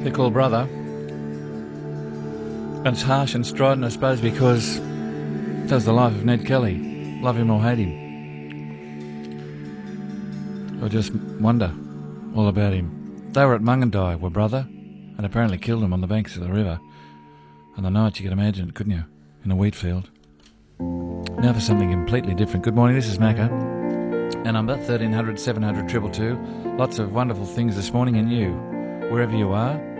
They're called Brother. And it's harsh and strident, I suppose, because that's the life of Ned Kelly. Love him or hate him. Or just wonder all about him. They were at Mungandai, were Brother, and apparently killed him on the banks of the river. And the night, you could imagine it, couldn't you? In a wheat field. Now for something completely different. Good morning, this is Macca. And I'm about 1300 700 222. Lots of wonderful things this morning, and you, wherever you are,